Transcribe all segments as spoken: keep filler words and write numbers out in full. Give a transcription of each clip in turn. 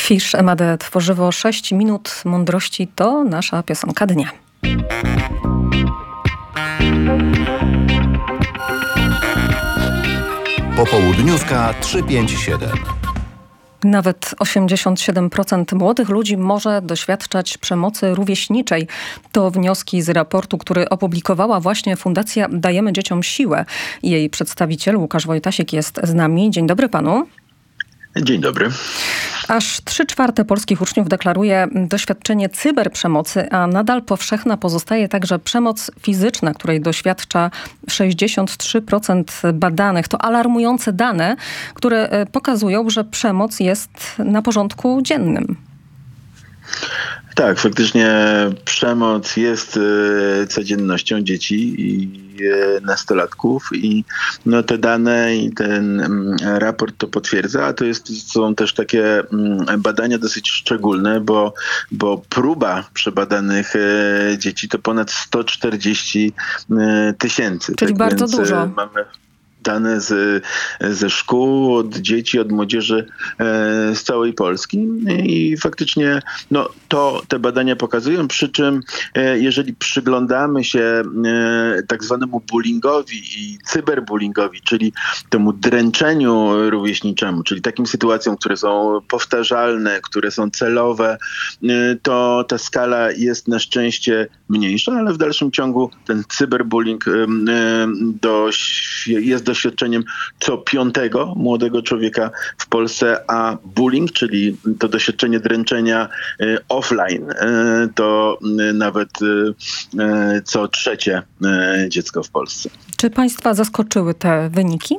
Fisz, Emadę Tworzywo, sześć minut mądrości to nasza piosenka dnia. Popołudniówka trzysta pięćdziesiąt siedem. Nawet osiemdziesiąt siedem procent młodych ludzi może doświadczać przemocy rówieśniczej. To wnioski z raportu, który opublikowała właśnie Fundacja Dajemy Dzieciom Siłę. Jej przedstawiciel Łukasz Wojtasik jest z nami. Dzień dobry panu. Dzień dobry. Aż trzy czwarte polskich uczniów deklaruje doświadczenie cyberprzemocy, a nadal powszechna pozostaje także przemoc fizyczna, której doświadcza sześćdziesiąt trzy procent badanych. To alarmujące dane, które pokazują, że przemoc jest na porządku dziennym. Tak, faktycznie przemoc jest y, codziennością dzieci i y, nastolatków i no, te dane i ten y, raport to potwierdza, a to jest, są też takie y, badania dosyć szczególne, bo, bo próba przebadanych y, dzieci to ponad sto czterdzieści tysięcy. Czyli tak bardzo więc, dużo. Y, mamy dane z, ze szkół, od dzieci, od młodzieży e, z całej Polski i faktycznie no, to te badania pokazują, przy czym e, jeżeli przyglądamy się e, tak zwanemu bullyingowi i cyberbullyingowi, czyli temu dręczeniu rówieśniczemu, czyli takim sytuacjom, które są powtarzalne, które są celowe, e, to ta skala jest na szczęście mniejsza, ale w dalszym ciągu ten cyberbullying e, dość, jest doświadczeniem co piątego młodego człowieka w Polsce, a bullying, czyli to doświadczenie dręczenia e, offline, e, to e, nawet e, co trzecie e, dziecko w Polsce. Czy państwa zaskoczyły te wyniki?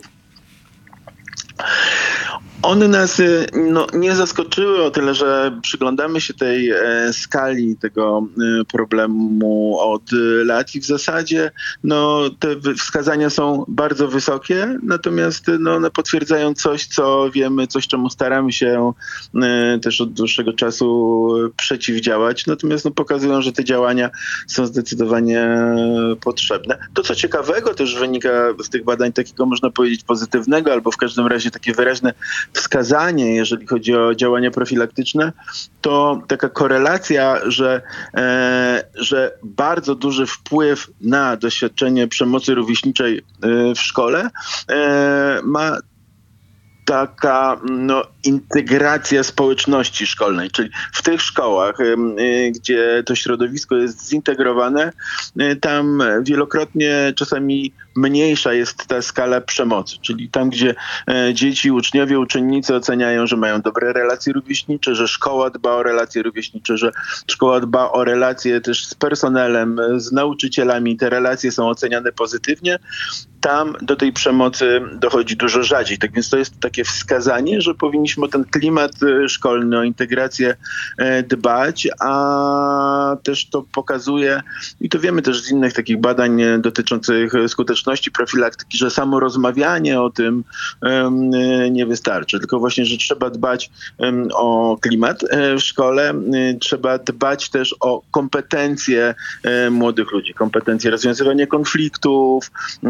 One nas no, nie zaskoczyły o tyle, że przyglądamy się tej e, skali tego e, problemu od lat i w zasadzie no, te wskazania są bardzo wysokie, natomiast no, one potwierdzają coś, co wiemy, coś czemu staramy się e, też od dłuższego czasu przeciwdziałać, natomiast no, pokazują, że te działania są zdecydowanie potrzebne. To, co ciekawego też wynika z tych badań, takiego można powiedzieć pozytywnego, albo w każdym razie takie wyraźne wskazanie, jeżeli chodzi o działania profilaktyczne, to taka korelacja, że, e, że bardzo duży wpływ na doświadczenie przemocy rówieśniczej e, w szkole e, ma taka no, integracja społeczności szkolnej, czyli w tych szkołach, y, y, gdzie to środowisko jest zintegrowane, y, tam wielokrotnie czasami mniejsza jest ta skala przemocy, czyli tam, gdzie y, dzieci, uczniowie, uczennice oceniają, że mają dobre relacje rówieśnicze, że szkoła dba o relacje rówieśnicze, że szkoła dba o relacje też z personelem, z nauczycielami, te relacje są oceniane pozytywnie, tam do tej przemocy dochodzi dużo rzadziej. Tak więc to jest takie wskazanie, że powinniśmy o ten klimat szkolny, o integrację dbać, a też to pokazuje, i to wiemy też z innych takich badań dotyczących skuteczności profilaktyki, że samo rozmawianie o tym nie wystarczy, tylko właśnie, że trzeba dbać o klimat w szkole, trzeba dbać też o kompetencje młodych ludzi, kompetencje rozwiązywania konfliktów,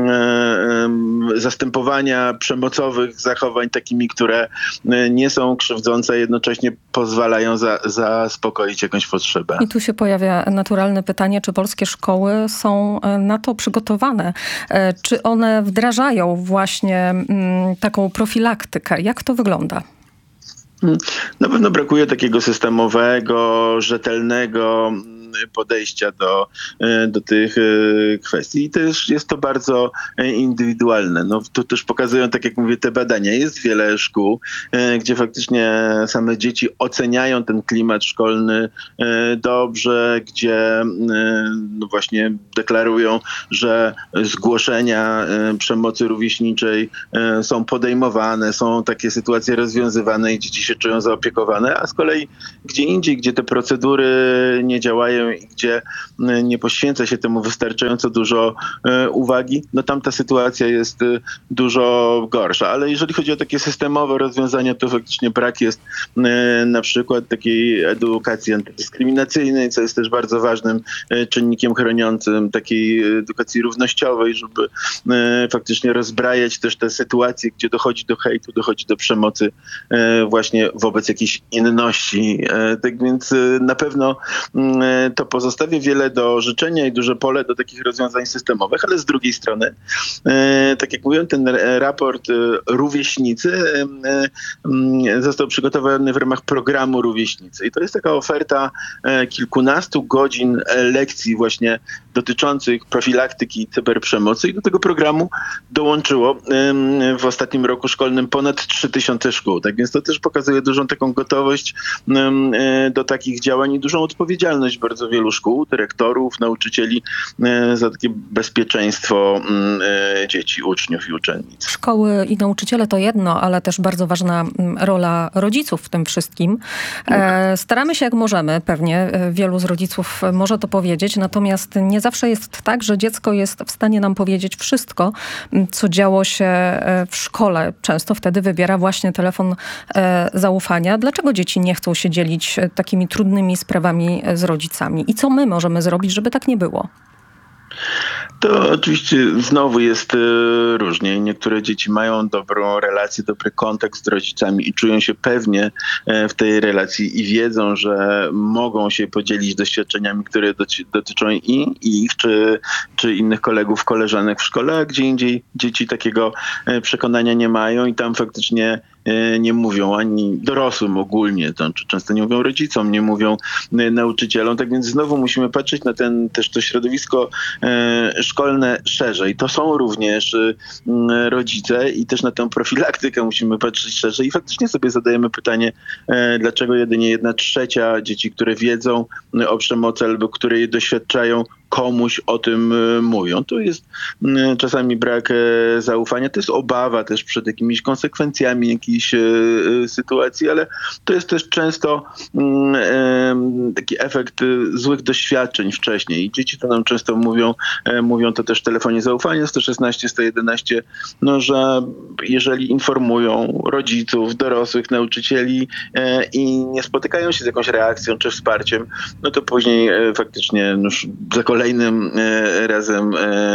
zastępowania przemocowych zachowań takimi, które nie są krzywdzące, a jednocześnie pozwalają za, zaspokoić jakąś potrzebę. I tu się pojawia naturalne pytanie, czy polskie szkoły są na to przygotowane? Czy one wdrażają właśnie taką profilaktykę? Jak to wygląda? Na pewno brakuje takiego systemowego, rzetelnego podejścia do, do tych kwestii. I też jest to bardzo indywidualne. No, to też pokazują, tak jak mówię, te badania. Jest wiele szkół, gdzie faktycznie same dzieci oceniają ten klimat szkolny dobrze, gdzie no właśnie deklarują, że zgłoszenia przemocy rówieśniczej są podejmowane, są takie sytuacje rozwiązywane i dzieci się czują zaopiekowane, a z kolei gdzie indziej, gdzie te procedury nie działają zachowują i gdzie nie poświęca się temu wystarczająco dużo uwagi, no tam ta sytuacja jest dużo gorsza. Ale jeżeli chodzi o takie systemowe rozwiązania, to faktycznie brak jest na przykład takiej edukacji antydyskryminacyjnej, co jest też bardzo ważnym czynnikiem chroniącym takiej edukacji równościowej, żeby faktycznie rozbrajać też te sytuacje, gdzie dochodzi do hejtu, dochodzi do przemocy właśnie wobec jakiejś inności. Tak więc na pewno to pozostawia wiele do życzenia i duże pole do takich rozwiązań systemowych, ale z drugiej strony, tak jak mówiłem, ten raport Rówieśnicy został przygotowany w ramach programu Rówieśnicy. I to jest taka oferta kilkunastu godzin lekcji właśnie dotyczących profilaktyki cyberprzemocy i do tego programu dołączyło w ostatnim roku szkolnym ponad trzy tysiące szkół. Tak więc to też pokazuje dużą taką gotowość do takich działań i dużą odpowiedzialność bardzo wielu szkół, dyrektorów, nauczycieli za takie bezpieczeństwo dzieci, uczniów i uczennic. Szkoły i nauczyciele to jedno, ale też bardzo ważna rola rodziców w tym wszystkim. Staramy się jak możemy, pewnie wielu z rodziców może to powiedzieć, natomiast nie zawsze jest tak, że dziecko jest w stanie nam powiedzieć wszystko, co działo się w szkole. Często wtedy wybiera właśnie telefon zaufania. Dlaczego dzieci nie chcą się dzielić takimi trudnymi sprawami z rodzicami? I co my możemy zrobić, żeby tak nie było? To oczywiście znowu jest y, różnie. Niektóre dzieci mają dobrą relację, dobry kontakt z rodzicami i czują się pewnie y, w tej relacji i wiedzą, że mogą się podzielić doświadczeniami, które doci- dotyczą i ich, czy, czy innych kolegów, koleżanek w szkole, a gdzie indziej dzieci takiego y, przekonania nie mają i tam faktycznie nie mówią ani dorosłym ogólnie, to często nie mówią rodzicom, nie mówią nauczycielom, tak więc znowu musimy patrzeć na ten, też to środowisko szkolne szerzej. To są również rodzice i też na tę profilaktykę musimy patrzeć szerzej i faktycznie sobie zadajemy pytanie, dlaczego jedynie jedna trzecia dzieci, które wiedzą o przemocy albo które jej doświadczają, komuś o tym mówią. To jest czasami brak zaufania, to jest obawa też przed jakimiś konsekwencjami jakiejś sytuacji, ale to jest też często taki efekt złych doświadczeń wcześniej. I dzieci to nam często mówią, mówią to też w telefonie zaufania sto szesnaście, sto jedenaście, no, że jeżeli informują rodziców, dorosłych, nauczycieli i nie spotykają się z jakąś reakcją czy wsparciem, no to później faktycznie no, za kolejnym razem,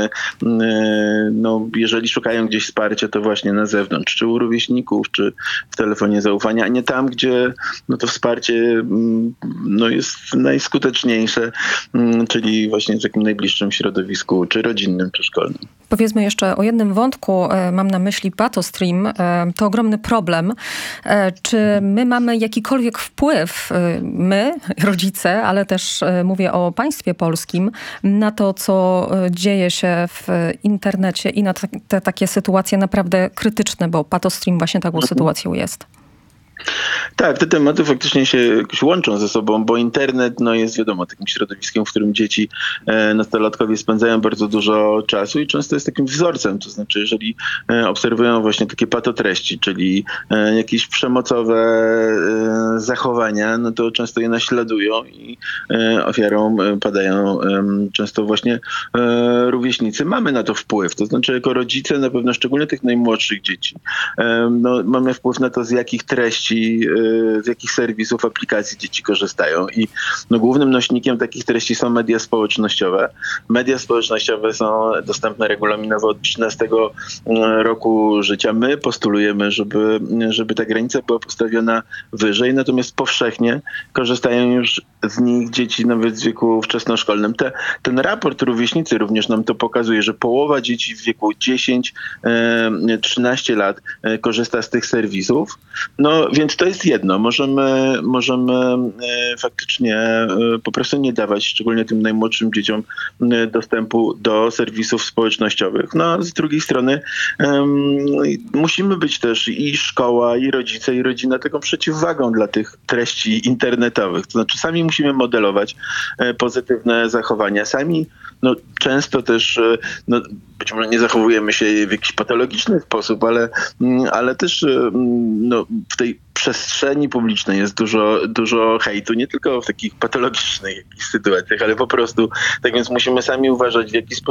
no, jeżeli szukają gdzieś wsparcia, to właśnie na zewnątrz, czy u rówieśników, czy w telefonie zaufania, a nie tam, gdzie no, to wsparcie no, jest najskuteczniejsze, czyli właśnie w takim najbliższym środowisku, czy rodzinnym, czy szkolnym. Powiedzmy jeszcze o jednym wątku, mam na myśli Patostream. To ogromny problem. Czy my mamy jakikolwiek wpływ, my, rodzice, ale też mówię o państwie polskim, na to, co dzieje się w internecie i na te, te takie sytuacje naprawdę krytyczne, bo Patostream właśnie taką sytuacją jest. Tak, te tematy faktycznie się jakoś łączą ze sobą, bo internet no, jest wiadomo takim środowiskiem, w którym dzieci, e, nastolatkowie spędzają bardzo dużo czasu i często jest takim wzorcem. To znaczy, jeżeli e, obserwują właśnie takie patotreści, czyli e, jakieś przemocowe e, zachowania, no to często je naśladują i e, ofiarą e, padają e, często właśnie e, rówieśnicy. Mamy na to wpływ, to znaczy jako rodzice, na pewno szczególnie tych najmłodszych dzieci, e, no, mamy wpływ na to, z jakich treści, z jakich serwisów, aplikacji dzieci korzystają. I no, głównym nośnikiem takich treści są media społecznościowe. Media społecznościowe są dostępne regulaminowo od trzynastego roku życia. My postulujemy, żeby, żeby ta granica była postawiona wyżej, natomiast powszechnie korzystają już z nich dzieci nawet w wieku wczesnoszkolnym. Te, ten raport Rówieśnicy również nam to pokazuje, że połowa dzieci w wieku dziesięć trzynaście lat korzysta z tych serwisów. No więc to jest jedno. Możemy, możemy faktycznie po prostu nie dawać, szczególnie tym najmłodszym dzieciom, dostępu do serwisów społecznościowych. No a z drugiej strony um, musimy być też i szkoła, i rodzice, i rodzina taką przeciwwagą dla tych treści internetowych. To znaczy sami musimy modelować pozytywne zachowania. Sami no, często też no, być może nie zachowujemy się w jakiś patologiczny sposób, ale, ale też no, w tej przestrzeni publicznej jest dużo, dużo hejtu, nie tylko w takich patologicznych jakichś sytuacjach, ale po prostu, tak więc musimy sami uważać, w jaki sposób